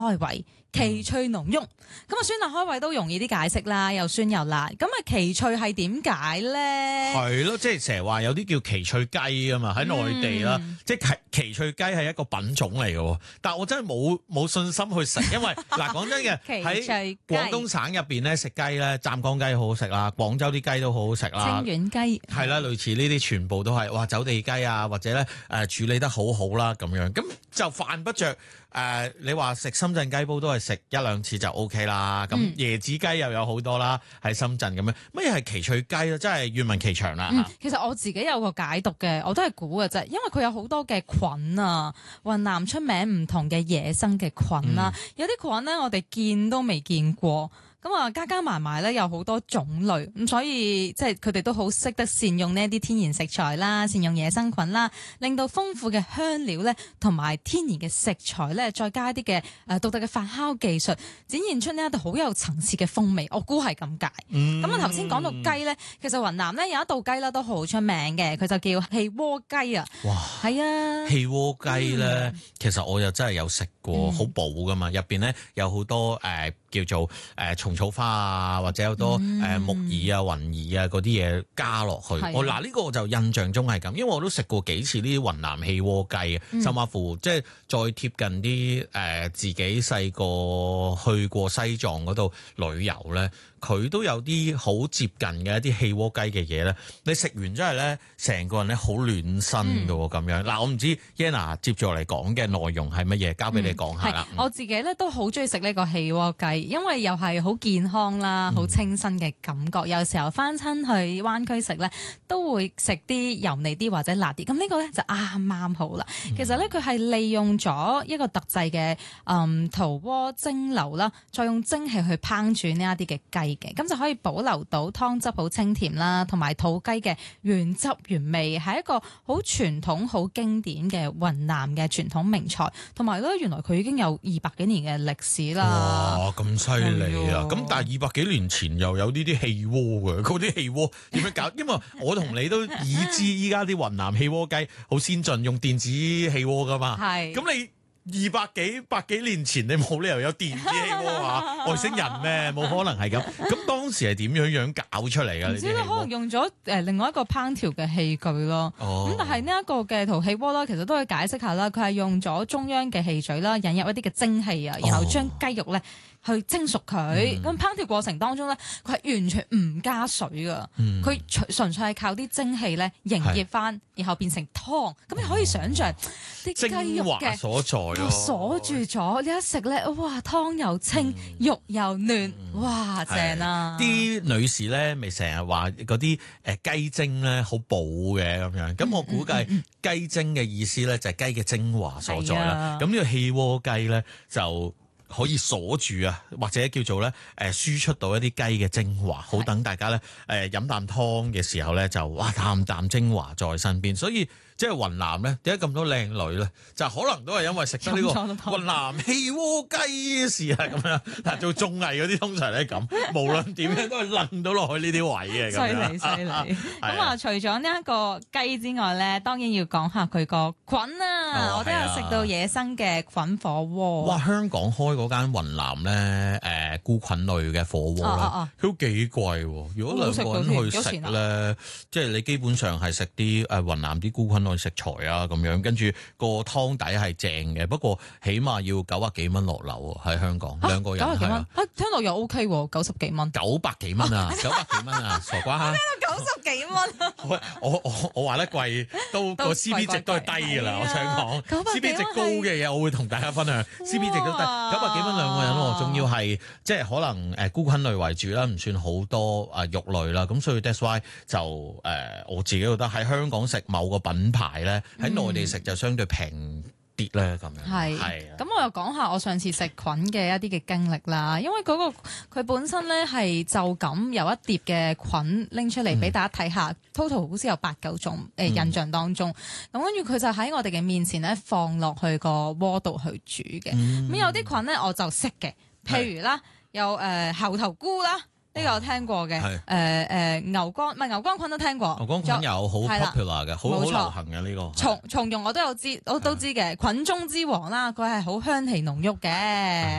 開胃，奇趣濃郁。咁啊，酸辣開胃都容易啲解釋啦，又酸又辣。咁啊，奇趣係點解咧？ 係咯，即係成日話有啲叫奇趣雞啊嘛，喺內地啦，即係奇趣雞係一個品種嚟嘅。但係我真係冇信心去食，因為嗱講真嘅，喺廣東省入邊咧食雞咧，湛江雞好好食啦，廣州啲雞都好好食啦， 清遠雞係啦，類似呢啲全部都係哇走地雞啊，或者咧處理得好好啦咁樣，咁就犯不着。你話食深圳雞煲都係食一兩次就 OK 啦，咁椰子雞又有好多啦，喺深圳咁樣，乜嘢係奇趣雞啊？真係願聞其詳啦。 其實我自己有個解讀嘅，我都係估嘅啫，因為佢有好多嘅菌啊，雲南出名唔同嘅野生嘅菌啦，有啲菌咧我哋見都未見過。咁啊，加埋埋咧有好多種類，咁所以即係佢哋都好識得善用呢一啲天然食材啦，善用野生菌啦，令到豐富嘅香料咧，同埋天然嘅食材咧，再加一啲嘅獨特嘅發酵技術，展現出呢一道好有層次嘅風味。我估係咁解。咁啊頭先講到雞咧，其實雲南咧有一道雞啦都好出名嘅，佢就叫氣鍋雞啊。哇！係啊， 氣鍋雞咧，其實我又真係有食過，好補噶嘛，入邊咧有好多叫做蟲草花啊，或者有好多木耳啊、雲耳啊嗰啲嘢加落去。我嗱呢個我就印象中係咁，因為我都食過幾次呢啲雲南氣鍋雞，甚至乎即係再貼近啲自己細個去過西藏嗰度旅遊咧，佢都有啲好接近嘅一啲氣鍋雞嘅嘢咧。你食完之後咧，成個人咧好暖身㗎喎咁樣。嗱，我唔知 Yana 接住落嚟講嘅內容係乜嘢，交俾你講下啦。 我自己咧都好中意食呢個氣鍋雞，因為又係好健康啦，好清新嘅感覺。有時候翻親去灣區食咧，都會食啲油膩啲或者辣啲。咁呢個咧就啱啱好啦。其實咧佢係利用咗一個特製嘅陶鍋蒸餾啦，再用蒸汽去烹煮呢一啲嘅雞嘅，咁就可以保留到湯汁好清甜啦，同埋土雞嘅原汁原味，係一個好傳統、好經典嘅雲南嘅傳統名菜。同埋咧，原來佢已經有200幾年嘅歷史啦。 哇，咁犀利啊！咁但係200幾年前又有呢啲氣鍋嘅，嗰啲氣鍋點樣搞？因為我同你都已知依家啲雲南氣鍋雞好先進，用電子氣鍋噶嘛。係。咁你百幾年前你冇理由有電子氣鍋啊？外星人咩？冇可能係咁。咁當時係點樣搞出嚟㗎？ 唔知咧，可能用咗另外一個烹調嘅器具咯。咁但係呢一個嘅陶氣鍋啦，其實都可以解釋下啦。佢係用咗中央嘅氣嘴啦，引入一啲嘅蒸汽啊，然後將雞肉咧去蒸熟佢。咁烹調過程當中咧，佢係完全唔加水㗎。佢純粹係靠啲蒸汽咧凝結翻，然後變成湯。咁你可以想像啲雞肉嘅所在鎖住咗，你一食咧，哇，湯又清，肉又嫩，哇，正啊！ 啲女士咧，咪成日話嗰啲雞精咧好補嘅咁樣，咁我估計雞精嘅意思咧就係雞嘅精華所在啦。咁呢個氣鍋雞咧就可以鎖住啊，或者叫做咧輸出到一啲雞嘅精華，好等大家咧飲啖湯嘅時候咧就哇啖精華在身邊，所以。即係雲南咧，點解咁多靚女咧？就可能都係因為食得呢個雲南氣鍋雞嘅事啊咁樣。嗱，做綜藝嗰啲通常咧咁，無論點樣都係掄到落去呢啲位嘅。 犀利！咁啊，除咗呢一個雞之外咧，當然要講下佢個菌啊！我都有食到野生嘅菌火鍋。 哇！香港開嗰間雲南咧菇菌類嘅火鍋咧，佢都幾貴喎。如果兩個人去食咧，即係你基本上係食啲雲南啲菇菌類食材啊咁樣，跟住個湯底係正嘅，不過起碼要90幾蚊落樓喺香港兩個人係啊， 聽落又 OK 喎，90幾蚊 ，900幾蚊啊，900幾蚊啊，傻瓜！ 聽到90幾蚊， 我話得貴，都個 CP 值都係低㗎啦。我想講 CP 值高嘅嘢，我會同大家分享 CP 值都低，900幾蚊兩個人喎，仲要係即係可能菇菌類為主啦，唔算好多肉類啦，咁所以 that's why 就我自己覺得喺香港食某個品牌咧，喺內地食就相對平啲咧，咁樣係。 咁我又講下我上次食菌嘅一啲嘅經歷啦，因為佢本身咧係就咁由一碟嘅菌拎出嚟俾大家睇下，total 好似有8、9種印象當中，咁跟住佢就喺我哋嘅面前咧放落去個鍋度去煮嘅。咁有啲菌咧我就識嘅，譬如啦有猴頭菇啦。 呢個我聽過嘅。 係牛肝唔係牛肝菌都聽過。 牛肝菌有好係啦 popular 嘅，好冇錯流行嘅呢個。 松茸我都知嘅，菌中之王啦，佢係好香氣濃郁嘅。